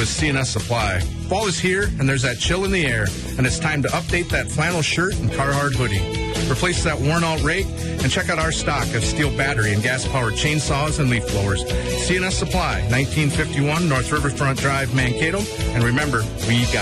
with CNS Supply. Fall is here, and there's that chill in the air, and it's time to update that flannel shirt and Carhartt hoodie. Replace that worn-out rake, and check out our stock of steel battery and gas-powered chainsaws and leaf blowers. CNS Supply, 1951 North Riverfront Drive, Mankato. And remember, we got